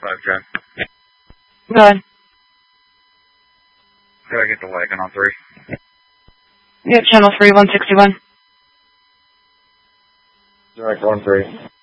510. Go ahead. Could I get the wagon on 3? Yep, channel 3, 161. Direct on 3.